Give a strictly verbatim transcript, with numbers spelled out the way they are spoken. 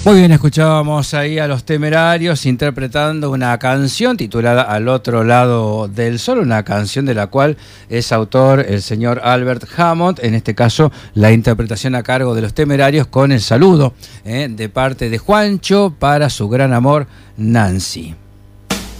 Muy bien, escuchábamos ahí a Los Temerarios interpretando una canción titulada Al otro lado del sol, una canción de la cual es autor el señor Albert Hammond, en este caso la interpretación a cargo de Los Temerarios con el saludo eh, de parte de Juancho para su gran amor Nancy.